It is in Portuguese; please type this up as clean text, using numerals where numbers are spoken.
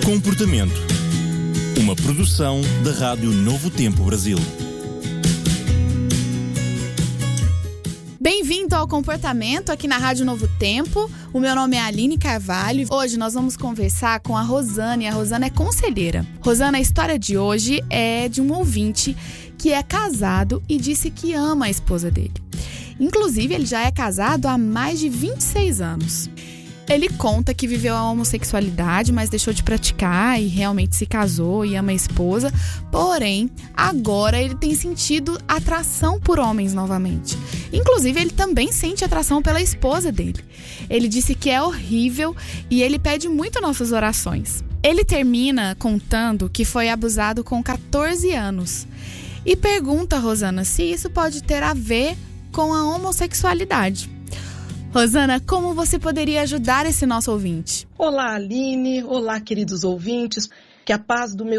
Comportamento. Uma produção da Rádio Novo Tempo Brasil. Bem-vindo ao Comportamento aqui na Rádio Novo Tempo. O meu nome é Aline Carvalho. Hoje nós vamos conversar com a Rosana, e a Rosana é conselheira. Rosana, a história de hoje é de um ouvinte que é casado e disse que ama a esposa dele. Inclusive, ele já é casado há mais de 26 anos. Ele conta que viveu a homossexualidade, mas deixou de praticar e realmente se casou e ama a esposa. Porém, agora ele tem sentido atração por homens novamente. Inclusive, ele também sente atração pela esposa dele. Ele disse que é horrível e ele pede muito nossas orações. Ele termina contando que foi abusado com 14 anos. E pergunta, Rosana, se isso pode ter a ver com a homossexualidade. Rosana, como você poderia ajudar esse nosso ouvinte? Olá, Aline. Olá, queridos ouvintes. Que a paz do meu